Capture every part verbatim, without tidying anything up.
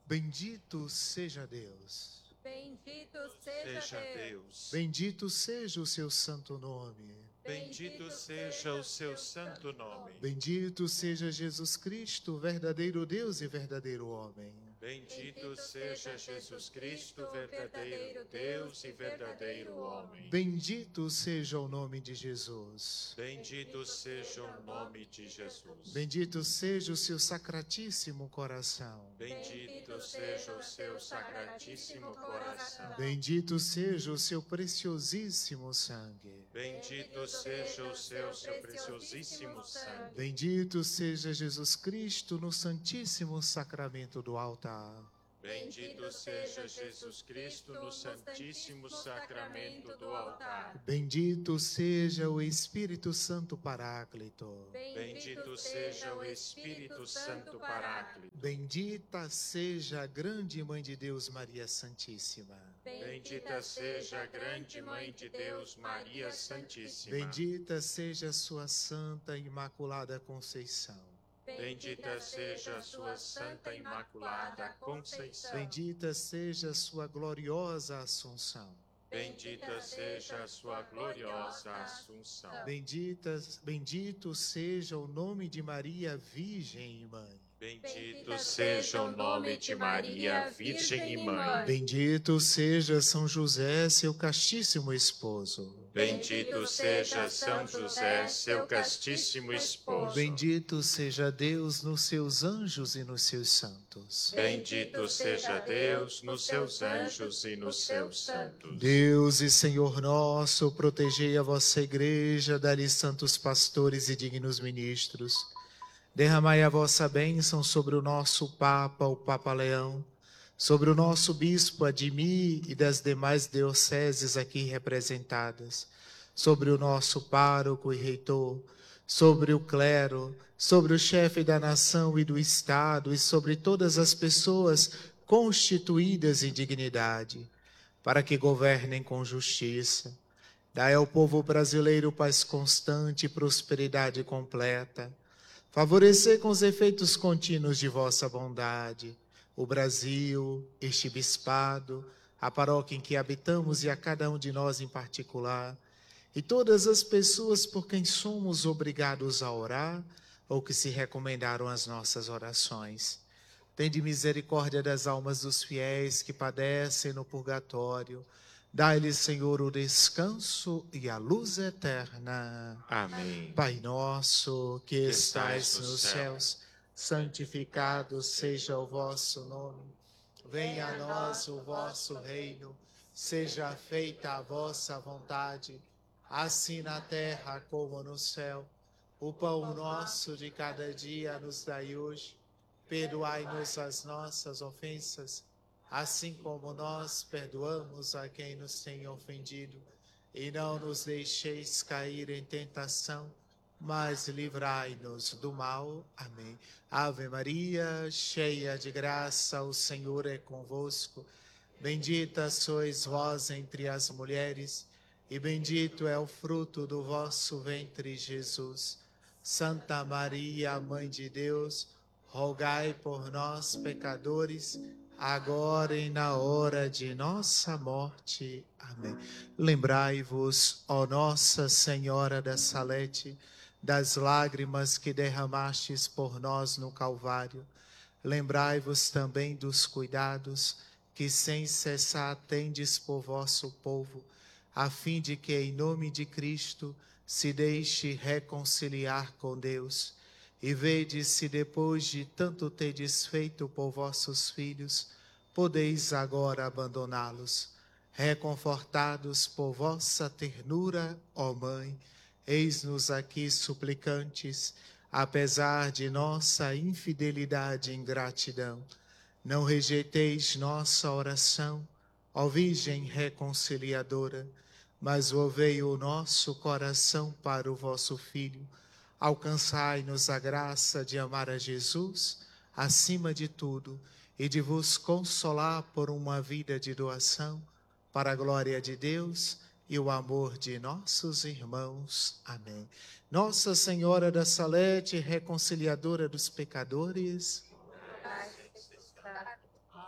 Bendito seja Deus. Bendito seja, Seja Deus. Deus. Bendito seja o seu santo nome. Bendito seja o seu santo nome. Bendito seja Jesus Cristo, verdadeiro Deus e verdadeiro homem. Bendito seja Jesus Cristo, verdadeiro Deus e verdadeiro homem. Bendito seja o nome de Jesus. Bendito seja o nome de Jesus. Bendito seja o seu sacratíssimo coração. Bendito seja o seu sacratíssimo coração. Bendito seja o seu preciosíssimo sangue. Bendito seja o seu, seu preciosíssimo sangue. Bendito seja Jesus Cristo no santíssimo sacramento do altar. Bendito seja Jesus Cristo no santíssimo sacramento do altar. Bendito seja o Espírito Santo Paráclito. Bendito seja o Espírito Santo Paráclito. Bendita seja a grande Mãe de Deus, Maria Santíssima. Bendita seja a grande Mãe de Deus, Maria Santíssima. Bendita seja a sua Santa Imaculada Conceição. Bendita seja a sua Santa Imaculada Conceição. Bendita seja a sua gloriosa Assunção. Bendita seja a sua gloriosa Assunção. Bendita, bendito seja o nome de Maria, Virgem e Mãe. Bendito seja o nome de Maria, Virgem e Mãe. Bendito seja São José, seu castíssimo esposo. Bendito seja São José, seu castíssimo esposo. Bendito seja Deus nos seus anjos e nos seus santos. Bendito seja Deus nos seus anjos e nos seus santos. Deus e Senhor nosso, protegei a vossa igreja, dai-lhe santos pastores e dignos ministros. Derramai a vossa bênção sobre o nosso Papa, o Papa Leão, sobre o nosso Bispo Admir e das demais dioceses aqui representadas, sobre o nosso pároco e reitor, sobre o clero, sobre o chefe da nação e do Estado e sobre todas as pessoas constituídas em dignidade, para que governem com justiça. Dai ao povo brasileiro paz constante e prosperidade completa. Favorecer com os efeitos contínuos de vossa bondade o Brasil, este bispado, a paróquia em que habitamos e a cada um de nós em particular, e todas as pessoas por quem somos obrigados a orar ou que se recomendaram às nossas orações. Tende misericórdia das almas dos fiéis que padecem no purgatório. Dai-lhes, Senhor, o descanso e a luz eterna. Amém. Pai nosso, que estais nos céus, santificado seja o vosso nome. Venha a nós o vosso reino. Seja feita a vossa vontade, assim na terra como no céu. O pão nosso de cada dia nos dai hoje. Perdoai-nos as nossas ofensas, assim como nós perdoamos a quem nos tem ofendido. E não nos deixeis cair em tentação, mas livrai-nos do mal. Amém. Ave Maria, cheia de graça, o Senhor é convosco. Bendita sois vós entre as mulheres, e bendito é o fruto do vosso ventre, Jesus. Santa Maria, Mãe de Deus, rogai por nós, pecadores, agora e na hora de nossa morte. Amém. Lembrai-vos, ó Nossa Senhora da Salete, das lágrimas que derramastes por nós no Calvário. Lembrai-vos também dos cuidados que sem cessar tendes por vosso povo, a fim de que, em nome de Cristo, se deixe reconciliar com Deus. E vedes se depois de tanto tedes feito por vossos filhos, podeis agora abandoná-los. Reconfortados por vossa ternura, ó Mãe, eis-nos aqui suplicantes, apesar de nossa infidelidade e ingratidão. Não rejeiteis nossa oração, ó Virgem reconciliadora, mas volvei o nosso coração para o vosso Filho. Alcançai-nos a graça de amar a Jesus acima de tudo e de vos consolar por uma vida de doação para a glória de Deus e o amor de nossos irmãos. Amém. Nossa Senhora da Salete, reconciliadora dos pecadores,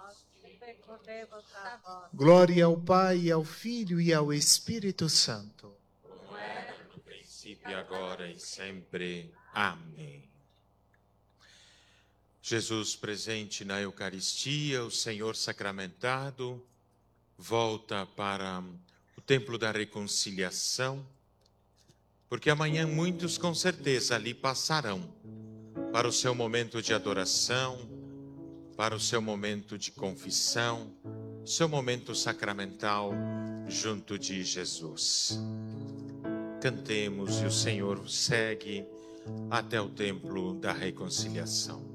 recorremos a vós. Glória ao Pai, ao Filho e ao Espírito Santo. Como era no princípio, agora e sempre. Amém. Jesus presente na Eucaristia, o Senhor sacramentado, volta para o templo da reconciliação, porque amanhã muitos com certeza ali passarão para o seu momento de adoração, para o seu momento de confissão, seu momento sacramental junto de Jesus. Cantemos e o Senhor segue até o templo da reconciliação.